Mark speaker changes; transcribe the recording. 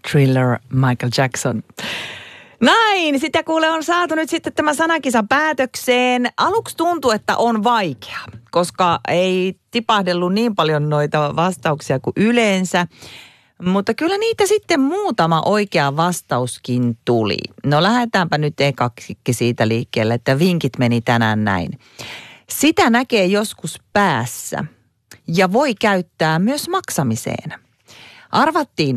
Speaker 1: Thriller, Michael Jackson. Näin, sitä kuule on saatu nyt sitten tämä sanakisa päätökseen. Aluksi tuntui, että on vaikea, koska ei tipahdellut niin paljon noita vastauksia kuin yleensä. Mutta kyllä niitä sitten muutama oikea vastauskin tuli. No lähdetäänpä nyt ekaksi siitä liikkeelle, että vinkit meni tänään näin. Sitä näkee joskus päässä ja voi käyttää myös maksamiseen. Arvattiin